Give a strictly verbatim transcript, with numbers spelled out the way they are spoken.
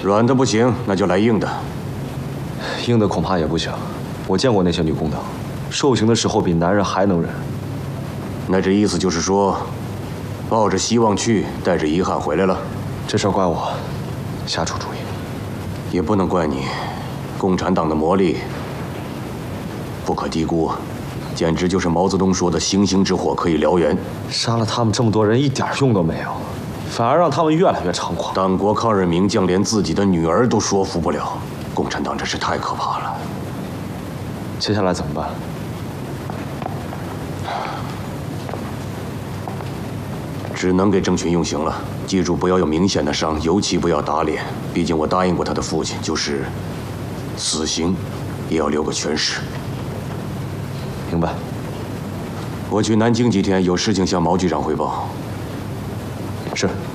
软的不行，那就来硬的。 硬的恐怕也不行。我见过那些女工党，受刑的时候比男人还能忍。 那这意思就是说，抱着希望去，带着遗憾回来了。 这事儿怪我，瞎出主意。 也不能怪你，共产党的魔力不可低估，简直就是毛泽东说的“星星之火可以燎原”。 杀了他们这么多人一点用都没有，反而让他们越来越猖狂。 党国抗日名将连自己的女儿都说服不了，共产党真是太可怕了。 接下来怎么办？ 只能给郑群用刑了。记住，不要有明显的伤，尤其不要打脸。毕竟我答应过他的父亲，就是死刑也要留个全尸。 明白。 我去南京几天，有事情向毛局长汇报。 是。